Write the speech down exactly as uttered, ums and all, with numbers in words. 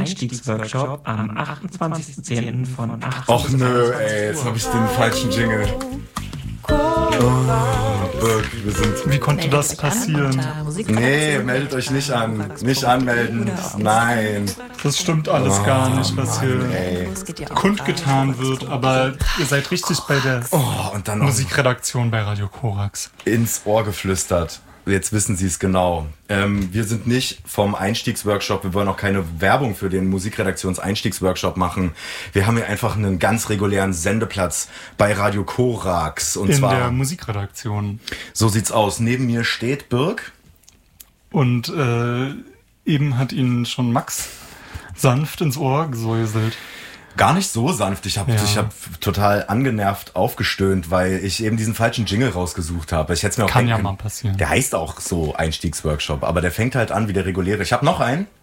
Einstiegsworkshop am achtundzwanzigsten zehnten von achtzehn Och nö, ey, jetzt habe ich den falschen Jingle. Oh, Birk, wir sind... Wie konnte das passieren? Nee, meldet euch nicht an. Nicht anmelden. Nein. Das stimmt alles Oh, gar nicht, was Mann, hier ey. kundgetan wird. Aber ihr seid richtig bei der Oh, und dann noch Musikredaktion bei Radio Korax. ins Ohr geflüstert. Jetzt wissen Sie es genau. Ähm, wir sind nicht vom Einstiegsworkshop, wir wollen auch keine Werbung für den Musikredaktions-Einstiegsworkshop machen. Wir haben hier einfach einen ganz regulären Sendeplatz bei Radio Korax. Und In zwar, der Musikredaktion. so sieht's aus. Neben mir steht Birk. Und äh, eben hat ihn schon Max sanft ins Ohr gesäuselt. Gar nicht so sanft. Ich habe Ja. ich hab total angenervt aufgestöhnt, weil ich eben diesen falschen Jingle rausgesucht habe. Ich hätte mir auch Kann denken ja können, mal passieren. Der heißt auch so Einstiegsworkshop, aber der fängt halt an wie der reguläre. Ich habe noch einen.